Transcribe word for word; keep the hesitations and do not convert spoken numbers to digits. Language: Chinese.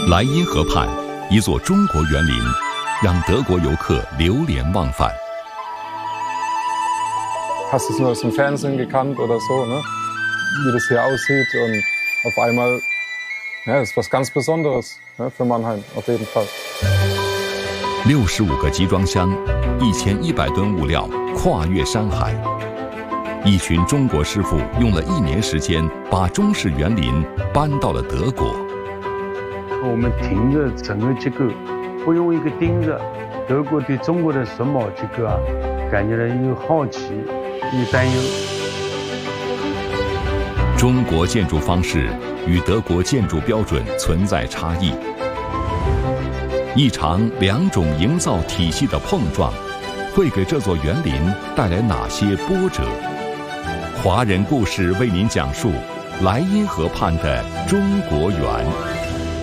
莱茵河畔，一座中国园林，让德国游客流连忘返。 Hast du es nur aus dem Fernsehen gekannt oder so, ne? Wie das hier aussieht und auf einmal, ja, das ist was ganz Besonderes, ne, für Mannheim, auf jeden Fall. 六十五个集装箱，一千一百吨物料，跨越山海。一群中国师傅用了一年时间，把中式园林搬到了德国。 我们停着整个结构，不用一个盯着。德国对中国的榫卯结构啊，感觉到又好奇又担忧。 中国建筑方式与德国建筑标准存在差异。一场两种营造体系的碰撞，会给这座园林带来哪些波折？华人故事为您讲述莱茵河畔的中国园。